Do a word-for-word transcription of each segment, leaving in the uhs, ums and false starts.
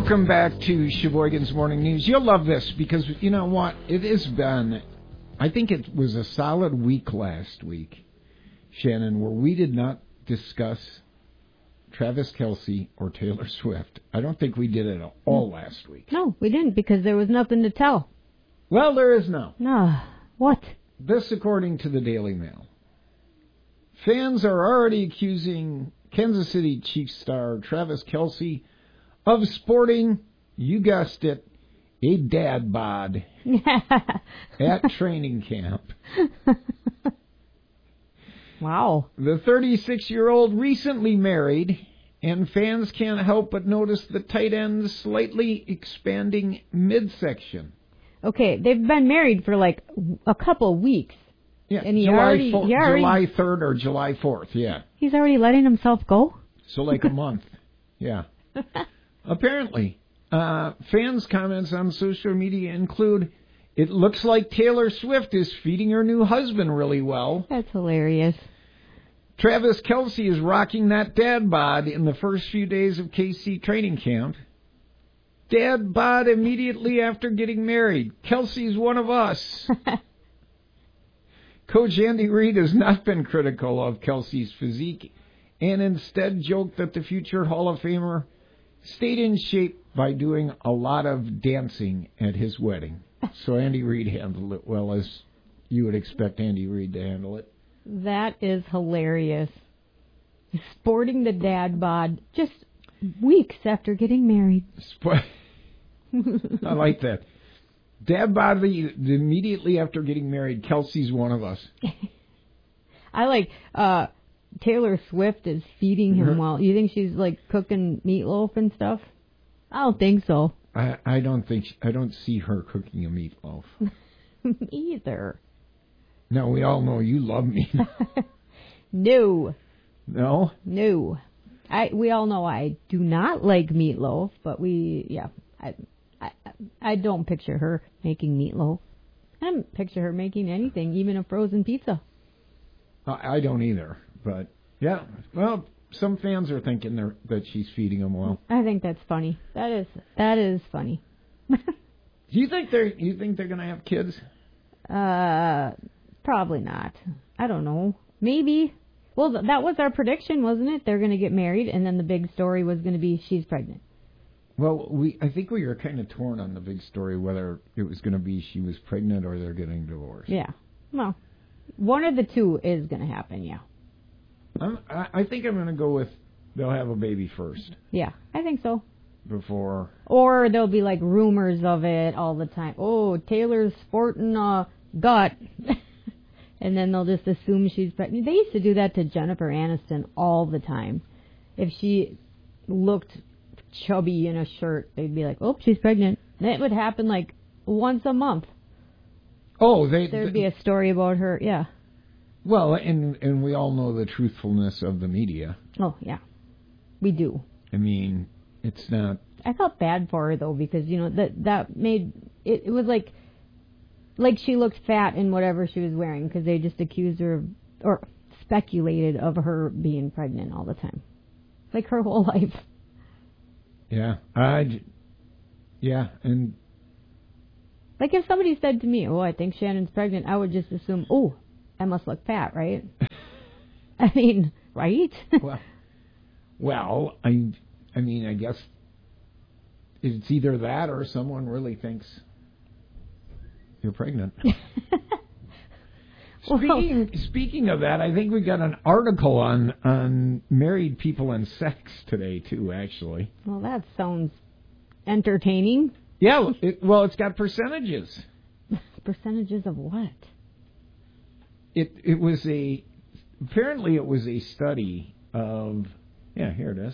Welcome back to Sheboygan's Morning News. You'll love this because, you know what, it has been, I think it was a solid week last week, Shannon, where we did not discuss Travis Kelce or Taylor Swift. I don't think we did it at all last week. No, we didn't because there was nothing to tell. Well, there is now. No. What? This according to the Daily Mail. Fans are already accusing Kansas City Chiefs star Travis Kelce of sporting, you guessed it, a dad bod at training camp. Wow. The thirty-six-year-old recently married, and fans can't help but notice the tight end's slightly expanding midsection. Okay, they've been married for like a couple weeks. Yeah, and he July, already, fo- he already, July third or July fourth, yeah. He's already letting himself go? So like a month, yeah. Apparently, uh, fans' comments on social media include, it looks like Taylor Swift is feeding her new husband really well. That's hilarious. Travis Kelce is rocking that dad bod in the first few days of K C training camp. Dad bod immediately after getting married. Kelce's one of us. Coach Andy Reid has not been critical of Kelce's physique and instead joked that the future Hall of Famer stayed in shape by doing a lot of dancing at his wedding. So Andy Reid handled it well, as you would expect Andy Reid to handle it. That is hilarious. Sporting the dad bod just weeks after getting married. I like that. Dad bod immediately after getting married. Kelce's one of us. I like uh, Taylor Swift is feeding him Mm-hmm. well. You think she's like cooking meatloaf and stuff? I don't think so. I, I don't think she, I don't see her cooking a meatloaf. Me either. No, we all know you love me. No. No? No. I we all know I do not like meatloaf, but we yeah. I I I don't picture her making meatloaf. I don't picture her making anything, even a frozen pizza. I, I don't either. But yeah, well, some fans are thinking they're, that she's feeding them well. I think that's funny. That is that is funny. Do you think they're you think they're gonna have kids? Uh, probably not. I don't know. Maybe. Well, th- that was our prediction, wasn't it? They're going to get married, and then the big story was going to be she's pregnant. Well, we I think we were kind of torn on the big story whether it was going to be she was pregnant or they're getting divorced. Yeah. Well, one of the two is going to happen. Yeah. I'm, I, I think I'm going to go with they'll have a baby first. Yeah, I think so. Before. Or there'll be like rumors of it all the time. Oh, Taylor's sporting a gut. And then they'll just assume she's pregnant. They used to do that to Jennifer Aniston all the time. If she looked chubby in a shirt, they'd be like, oh, she's pregnant. And it would happen like once a month. Oh, they. There'd be a story about her, yeah. Well, and and we all know the truthfulness of the media. Oh, yeah. We do. I mean, it's not. I felt bad for her, though, because, you know, that that made... It, it was like... Like she looked fat in whatever she was wearing because they just accused her of, or speculated of her being pregnant all the time. Like her whole life. Yeah. I. Yeah. And. Like if somebody said to me, oh, I think Shannon's pregnant, I would just assume, oh, I must look fat, right? I mean, right? well, well, I, I mean, I guess it's either that or someone really thinks you're pregnant. speaking well, speaking of that, I think we got an article on on married people and sex today too. Actually, well, that sounds entertaining. Yeah, it, well, it's got percentages. Percentages of what? It it was a apparently it was a study of yeah here it is.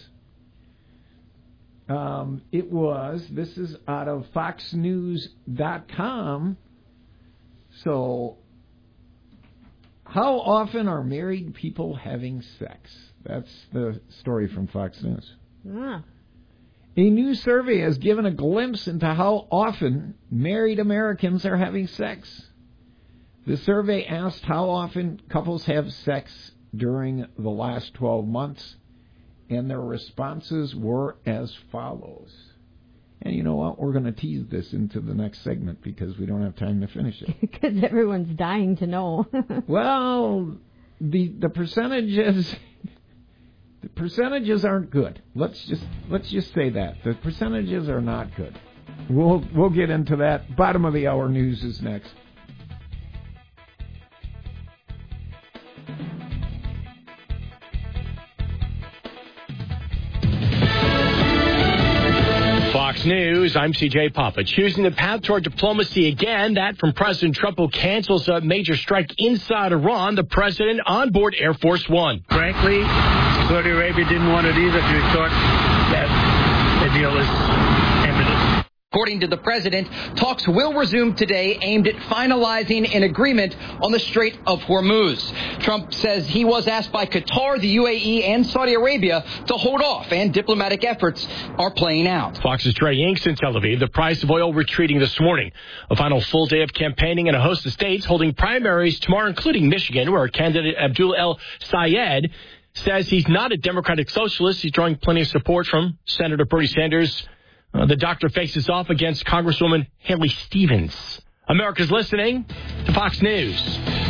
Um, it was this is out of Fox News dot com. So, how often are married people having sex? That's the story from Fox News. Ah. A new survey has given a glimpse into how often married Americans are having sex. The survey asked how often couples have sex during the last twelve months, and their responses were as follows. And you know what? We're going to tease this into the next segment because we don't have time to finish it. Because everyone's dying to know. Well, the the percentages the percentages aren't good. Let's just let's just say that the percentages are not good. We'll we'll get into that. Bottom of the hour news is next. Fox News, I'm C J Papa. Choosing the path toward diplomacy again. That from President Trump, who cancels a major strike inside Iran. The president on board Air Force One. Frankly, Saudi Arabia didn't want it either. We thought that the deal is imminent. According to the president, talks will resume today aimed at finalizing an agreement on the Strait of Hormuz. Trump says he was asked by Qatar, the U A E, and Saudi Arabia to hold off, and diplomatic efforts are playing out. Fox's Trey Yanks in Tel Aviv. The price of oil retreating this morning. A final full day of campaigning in a host of states holding primaries tomorrow, including Michigan, where candidate Abdul El Sayed says he's not a Democratic socialist. He's drawing plenty of support from Senator Bernie Sanders. Uh, the doctor faces off against Congresswoman Haley Stevens. America's listening to Fox News.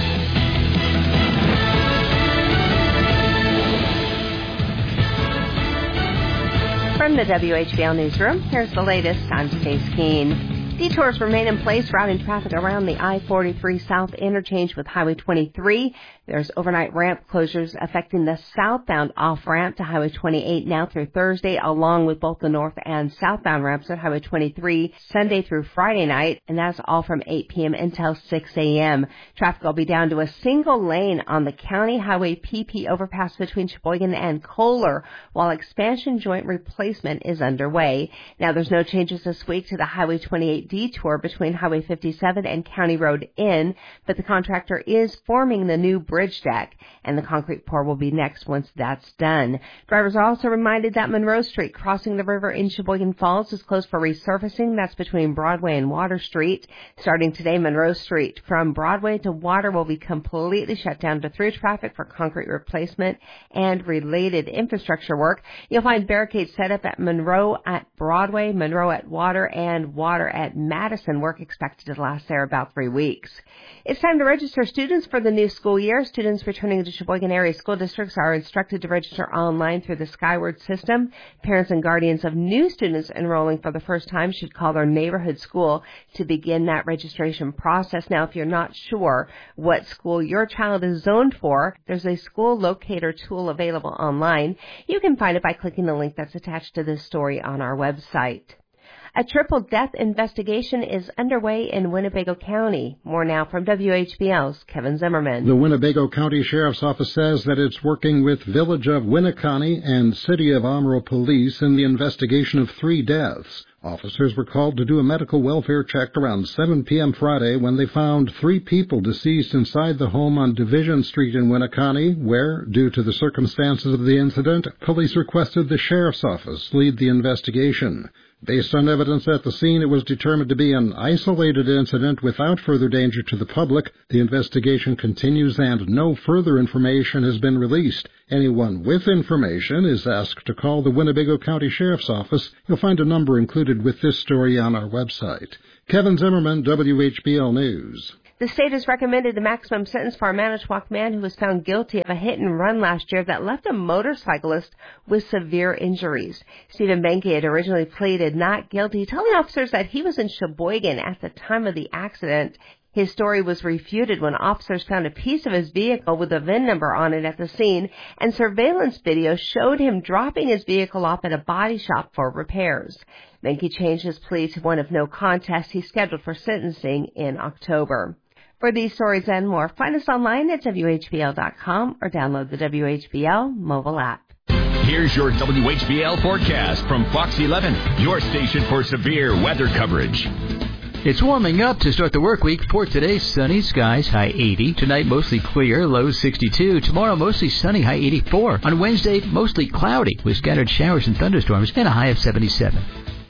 From the W H B L Newsroom, here's the latest. I'm Stace Keene. Detours remain in place, routing traffic around the I forty-three South interchange with Highway twenty-three. There's overnight ramp closures affecting the southbound off-ramp to Highway twenty-eight now through Thursday, along with both the north and southbound ramps at Highway twenty-three Sunday through Friday night, and that's all from eight p.m. until six a.m. Traffic will be down to a single lane on the County Highway P P overpass between Sheboygan and Kohler, while expansion joint replacement is underway. Now, there's no changes this week to the Highway twenty-eight detour between Highway fifty-seven and County Road N, but the contractor is forming the new bridge deck, and the concrete pour will be next once that's done. Drivers are also reminded that Monroe Street crossing the river in Sheboygan Falls is closed for resurfacing. That's between Broadway and Water Street. Starting today, Monroe Street from Broadway to Water will be completely shut down to through traffic for concrete replacement and related infrastructure work. You'll find barricades set up at Monroe at Broadway, Monroe at Water, and Water at Madison. Work expected to last there about three weeks. It's time to register students for the new school year. Students returning to Sheboygan area school districts are instructed to register online through the Skyward system. Parents and guardians of new students enrolling for the first time should call their neighborhood school to begin that registration process. Now, if you're not sure what school your child is zoned for, there's a school locator tool available online. You can find it by clicking the link that's attached to this story on our website. A triple death investigation is underway in Winnebago County. More now from W H B L's Kevin Zimmerman. The Winnebago County Sheriff's Office says that it's working with Village of Winneconne and City of Amarillo Police in the investigation of three deaths. Officers were called to do a medical welfare check around seven p.m. Friday when they found three people deceased inside the home on Division Street in Winneconne, where, due to the circumstances of the incident, police requested the Sheriff's Office lead the investigation. Based on evidence at the scene, it was determined to be an isolated incident without further danger to the public. The investigation continues and no further information has been released. Anyone with information is asked to call the Winnebago County Sheriff's Office. You'll find a number included with this story on our website. Kevin Zimmerman, W H B L News. The state has recommended the maximum sentence for a Manitowoc man who was found guilty of a hit-and-run last year that left a motorcyclist with severe injuries. Stephen Benke had originally pleaded not guilty, telling officers that he was in Sheboygan at the time of the accident. His story was refuted when officers found a piece of his vehicle with a V I N number on it at the scene, and surveillance video showed him dropping his vehicle off at a body shop for repairs. Benke changed his plea to one of no contest. He's scheduled for sentencing in October. For these stories and more, find us online at W H B L dot com or download the W H B L mobile app. Here's your W H B L forecast from Fox eleven, your station for severe weather coverage. It's warming up to start the work week. For today, sunny skies, high eighty. Tonight, mostly clear, low sixty-two. Tomorrow, mostly sunny, high eighty-four. On Wednesday, mostly cloudy with scattered showers and thunderstorms and a high of seventy-seven.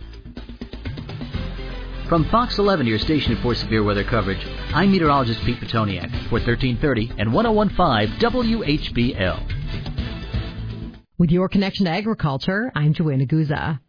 From Fox eleven, your station for severe weather coverage, I'm meteorologist Pete Petoniak for thirteen thirty and one oh one point five W H B L. With your connection to agriculture, I'm Joanna Guza.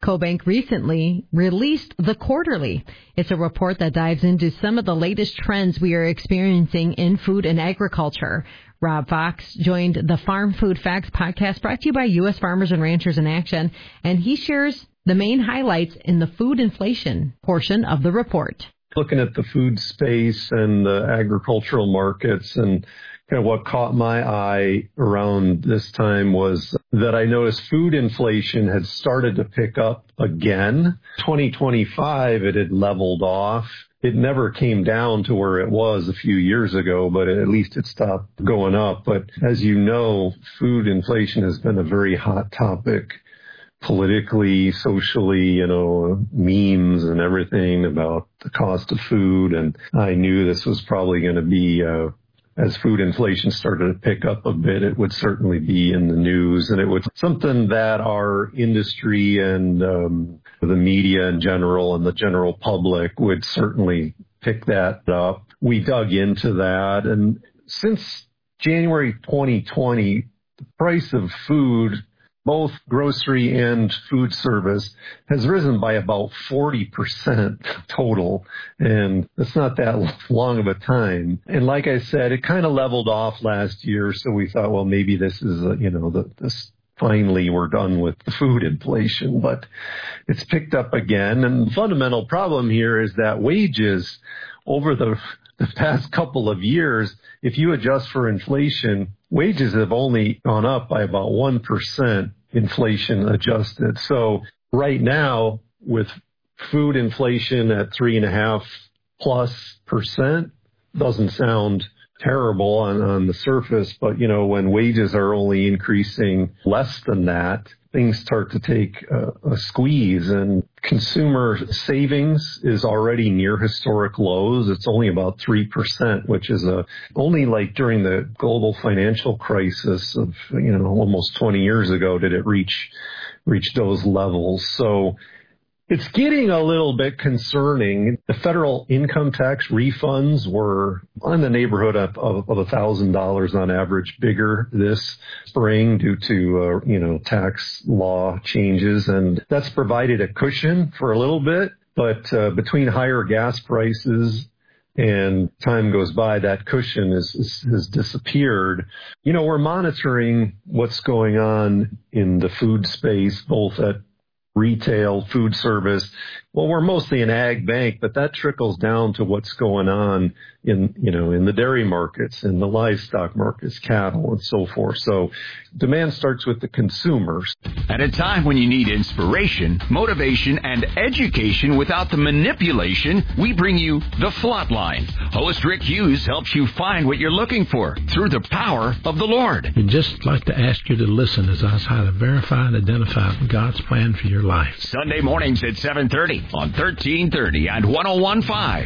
CoBank recently released the Quarterly. It's a report that dives into some of the latest trends we are experiencing in food and agriculture. Rob Fox joined the Farm Food Facts podcast brought to you by U S Farmers and Ranchers in Action, and he shares the main highlights in the food inflation portion of the report. Looking at the food space and the agricultural markets, and kind of what caught my eye around this time was that I noticed food inflation had started to pick up again. twenty twenty-five, it had leveled off. It never came down to where it was a few years ago, but at least it stopped going up. But as you know, food inflation has been a very hot topic politically, socially, you know, memes and everything about the cost of food. And I knew this was probably going to be, uh, as food inflation started to pick up a bit, it would certainly be in the news, and it was something that our industry and um, the media in general and the general public would certainly pick that up. We dug into that, and since January twenty twenty, the price of food, both grocery and food service, has risen by about forty percent total. And it's not that long of a time. And like I said, it kind of leveled off last year. So we thought, well, maybe this is, a, you know, the, this finally we're done with the food inflation, but it's picked up again. And the fundamental problem here is that wages over the the past couple of years, if you adjust for inflation, wages have only gone up by about one percent inflation adjusted. So right now, with food inflation at three and a half plus percent, doesn't sound terrible on, on the surface, but you know, when wages are only increasing less than that, things start to take a, a squeeze, and consumer savings is already near historic lows. It's only about three percent, which is a, only like during the global financial crisis of, you know, almost twenty years ago did it reach, reach those levels. So it's getting a little bit concerning. The federal income tax refunds were in the neighborhood of, of, of one thousand dollars on average bigger this spring due to, uh, you know, tax law changes. And that's provided a cushion for a little bit. But uh, between higher gas prices and time goes by, that cushion is, is, has disappeared. You know, we're monitoring what's going on in the food space, both at retail, food service. Well, we're mostly an ag bank, but that trickles down to what's going on in, you know, in the dairy markets, in the livestock markets, cattle, and so forth. So demand starts with the consumers. At a time when you need inspiration, motivation, and education without the manipulation, we bring you The Flatline. Host Rick Hughes helps you find what you're looking for through the power of the Lord. We'd just like to ask you to listen as I try to verify and identify God's plan for your life. Sunday mornings at seven thirty on thirteen thirty and one oh one point five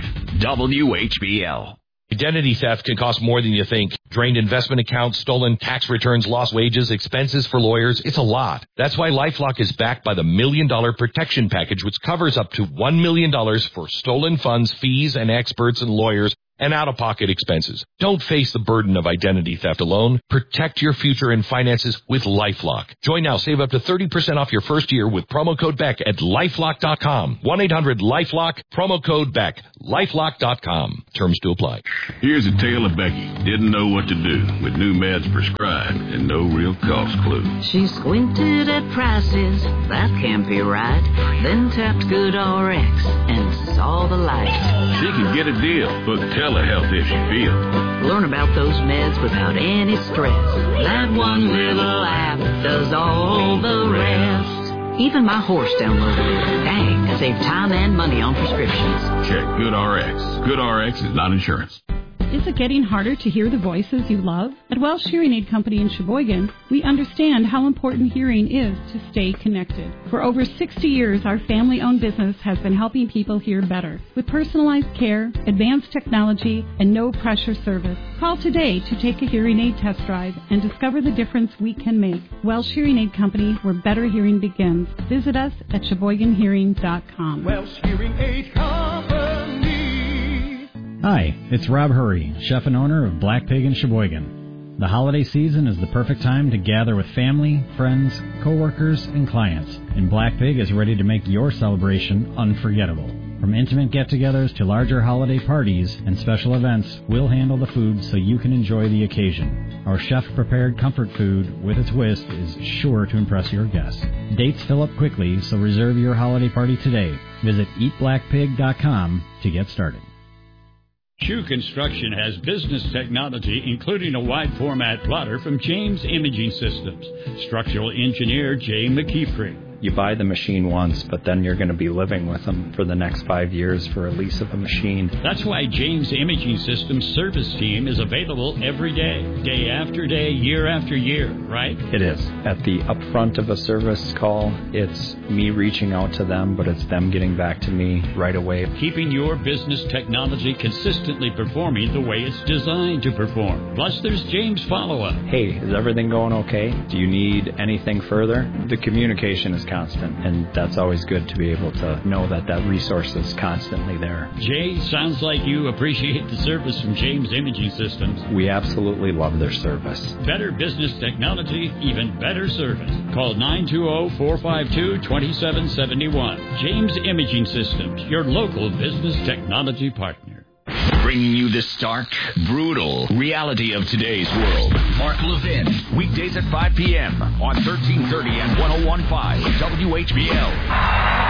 W H B L. Identity theft can cost more than you think. Drained investment accounts, stolen tax returns, lost wages, expenses for lawyers. It's a lot. That's why LifeLock is backed by the Million Dollar Protection Package, which covers up to one million dollars for stolen funds, fees, and experts and lawyers, and out-of-pocket expenses. Don't face the burden of identity theft alone. Protect your future and finances with LifeLock. Join now. Save up to thirty percent off your first year with promo code Beck at LifeLock dot com. one eight hundred LifeLock, promo code Beck. LifeLock dot com. Terms to apply. Here's a tale of Becky. Didn't know what to do with new meds prescribed and no real cost clue. She squinted at prices, that can't be right. Then tapped GoodRx and saw the light. She can get a deal, but telehealth if she feels. Learn about those meds without any stress. That one little app does all the rest. Even my horse downloaded it. Dang, saved time and money on prescriptions. Check GoodRx. GoodRx is not insurance. Is it getting harder to hear the voices you love? At Welsh Hearing Aid Company in Sheboygan, we understand how important hearing is to stay connected. For over sixty years, our family-owned business has been helping people hear better. With personalized care, advanced technology, and no-pressure service. Call today to take a hearing aid test drive and discover the difference we can make. Welsh Hearing Aid Company, where better hearing begins. Visit us at Sheboygan Hearing dot com. Welsh Hearing Aid Company. Hi, it's Rob Hurry, chef and owner of Black Pig in Sheboygan. The holiday season is the perfect time to gather with family, friends, coworkers, and clients, and Black Pig is ready to make your celebration unforgettable. From intimate get-togethers to larger holiday parties and special events, we'll handle the food so you can enjoy the occasion. Our chef-prepared comfort food with a twist is sure to impress your guests. Dates fill up quickly, so reserve your holiday party today. Visit eat black pig dot com to get started. Shoe Construction has business technology, including a wide-format plotter from James Imaging Systems. Structural engineer Jay McKeefrey. You buy the machine once, but then you're going to be living with them for the next five years for a lease of a machine. That's why James Imaging Systems service team is available every day, day after day, year after year, right? It is. At the upfront of a service call, it's me reaching out to them, but it's them getting back to me right away. Keeping your business technology consistently performing the way it's designed to perform. Plus, there's James follow-up. Hey, is everything going okay? Do you need anything further? The communication is constant, and that's always good to be able to know that that resource is constantly there. Jay, sounds like you appreciate the service from James Imaging Systems. We absolutely love their service. Better business technology, even better service. Call nine two zero, four five two, two seven seven one. James Imaging Systems, your local business technology partner. Bringing you the stark, brutal reality of today's world. Mark Levin, weekdays at five p.m. on thirteen thirty and one oh one point five W H B L.